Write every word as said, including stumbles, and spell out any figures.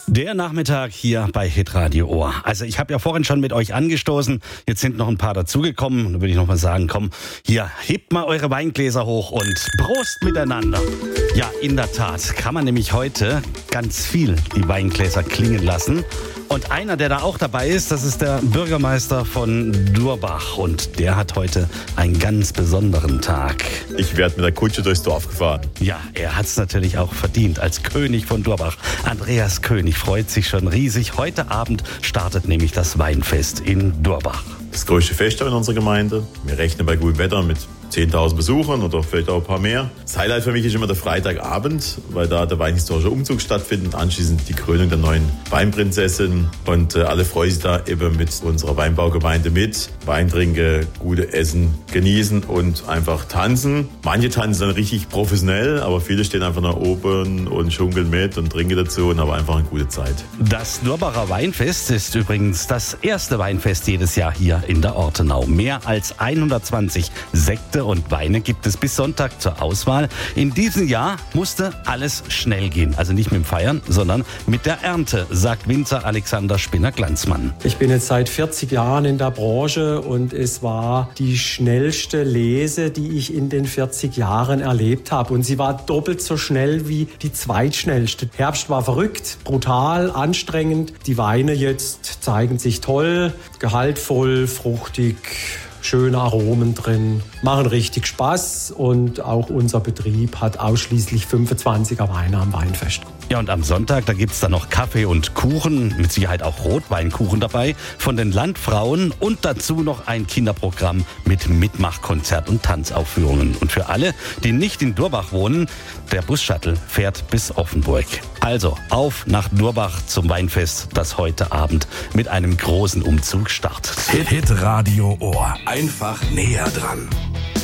Der Nachmittag hier bei Hitradio Ohr. Also ich habe ja vorhin schon mit euch angestoßen, jetzt sind noch ein paar dazugekommen. Da würde ich noch mal sagen, komm, hier, hebt mal eure Weingläser hoch und Prost miteinander. Ja, in der Tat kann man nämlich heute ganz viel die Weingläser klingen lassen. Und einer, der da auch dabei ist, das ist der Bürgermeister von Durbach. Und der hat heute einen ganz besonderen Tag. Ich werde mit der Kutsche durchs Dorf gefahren. Ja, er hat es natürlich auch verdient als König von Durbach. Andreas König freut sich schon riesig. Heute Abend startet nämlich das Weinfest in Durbach. Das größte Fest in unserer Gemeinde. Wir rechnen bei gutem Wetter mit zehntausend Besuchern oder vielleicht auch ein paar mehr. Das Highlight für mich ist immer der Freitagabend, weil da der weinhistorische Umzug stattfindet. Anschließend die Krönung der neuen Weinprinzessin. Und äh, alle freuen sich da eben mit unserer Weinbaugemeinde mit. Wein trinken, gute Essen genießen und einfach tanzen. Manche tanzen dann richtig professionell, aber viele stehen einfach nach oben und schunkeln mit und trinken dazu und haben einfach eine gute Zeit. Das Durbacher Weinfest ist übrigens das erste Weinfest jedes Jahr hier in der Ortenau. Mehr als hundertzwanzig Sekte und Weine gibt es bis Sonntag zur Auswahl. In diesem Jahr musste alles schnell gehen. Also nicht mit dem Feiern, sondern mit der Ernte, sagt Winzer Alexander Spinner-Glanzmann. Ich bin jetzt seit vierzig Jahren in der Branche und es war die schnellste Lese, die ich in den vierzig Jahren erlebt habe. Und sie war doppelt so schnell wie die zweitschnellste. Herbst war verrückt, brutal, anstrengend. Die Weine jetzt zeigen sich toll, gehaltvoll, fruchtig. Schöne Aromen drin, machen richtig Spaß und auch unser Betrieb hat ausschließlich fünfundzwanziger Weine am Weinfest. Ja, und am Sonntag, da gibt's dann noch Kaffee und Kuchen, mit Sicherheit auch Rotweinkuchen dabei von den Landfrauen und dazu noch ein Kinderprogramm mit Mitmachkonzert und Tanzaufführungen. Und für alle, die nicht in Durbach wohnen, der Bus-Shuttle fährt bis Offenburg. Also auf nach Durbach zum Weinfest, das heute Abend mit einem großen Umzug startet. Hit Radio Ohr. Einfach näher dran.